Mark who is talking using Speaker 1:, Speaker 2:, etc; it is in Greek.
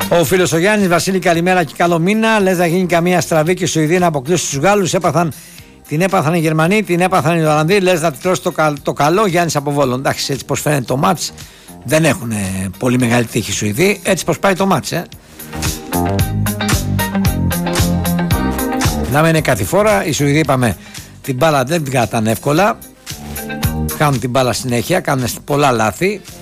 Speaker 1: Ο φίλος ο Γιάννης, Βασίλη, καλημέρα και καλό μήνα. Λες να γίνει καμία στραβή και η Σουηδία να αποκλείσει τους Γάλλους. Την έπαθαν οι Γερμανοί, την έπαθαν οι Ολλανδοί. Λες να τρώσει το καλό. Γιάννης από Βόλο. Εντάξει, έτσι πως φαίνεται το μάτς, δεν έχουν πολύ μεγάλη τύχη οι Σουηδοί. Έτσι πως πάει το μάτς, Να μην είναι κατηφόρα. Οι Σουηδοί, είπαμε, την μπάλα δεν την κρατάνε εύκολα. Κάνουν την μπάλα συνέχεια, κάνουν πολλά λάθη.